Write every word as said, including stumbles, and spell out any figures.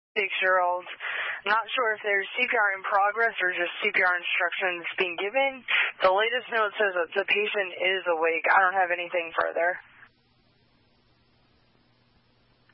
six-year-old. Not sure if there's C P R in progress or just C P R instructions being given. The latest note says that the patient is awake. I don't have anything further.